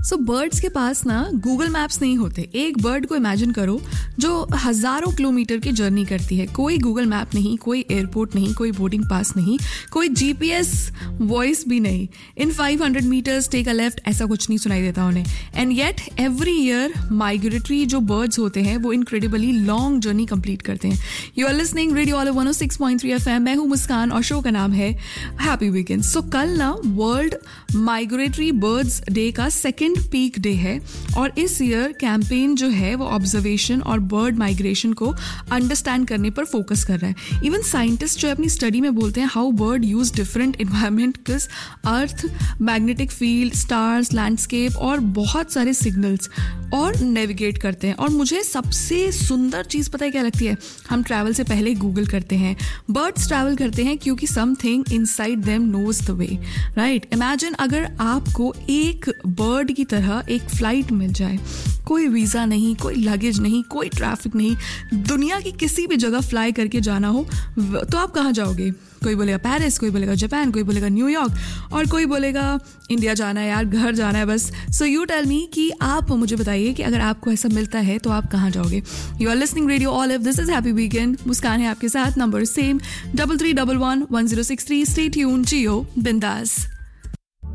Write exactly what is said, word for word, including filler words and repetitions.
सो birds के पास ना Google maps नहीं होते. एक बर्ड को इमेजिन करो जो हजारों किलोमीटर की जर्नी करती है. कोई गूगल मैप नहीं, कोई एयरपोर्ट नहीं, कोई बोर्डिंग पास नहीं, कोई जीपीएस वॉइस भी नहीं. In five hundred metres take a left ऐसा कुछ नहीं सुनाई देता उन्हें. And yet every year migratory जो बर्ड्स होते हैं वो इनक्रेडिबली लॉन्ग जर्नी कंप्लीट करते हैं. You are listening radio all one O six point three F M. मैं हूँ मुस्कान और शो का नाम है हैप्पी वीकेंड. सो कल ना वर्ल्ड माइग्रेटरी बर्ड्स डे का सेकेंड पीक डे है और इस ईयर कैंपेन जो है वो ऑब्जर्वेशन और बर्ड माइग्रेशन को अंडरस्टैंड करने पर फोकस कर रहा है. इवन साइंटिस्ट जो अपनी स्टडी में बोलते हैं how bird use different environment किस अर्थ, मैग्नेटिक फील्ड, स्टार्स, लैंडस्केप और बहुत सारे सिग्नल्स और नेविगेट करते हैं. और मुझे सबसे सुंदर चीज़ पता है क्या लगती है? हम ट्रैवल से पहले गूगल करते हैं. बर्ड्स ट्रैवल करते हैं क्योंकि something inside them knows the way, right? Imagine अगर आपको एक बर्ड की तरह एक फ्लाइट मिल जाए. कोई वीज़ा नहीं, कोई लगेज नहीं, कोई ट्रैफिक नहीं, दुनिया की किसी भी जगह फ्लाई करके जाना हो तो आप कहाँ जाओगे? कोई बोलेगा पेरिस, कोई बोलेगा जापान, कोई बोलेगा न्यूयॉर्क और कोई बोलेगा इंडिया जाना है यार, घर जाना है बस. सो यू टेल मी कि आप मुझे बताइए कि अगर आपको ऐसा मिलता है तो आप कहाँ जाओगे? You are listening radio olive. This is happy weekend. मुस्कान है आपके साथ. Number same double three double one one zero six three. Stay tuned, जियो बिंदास.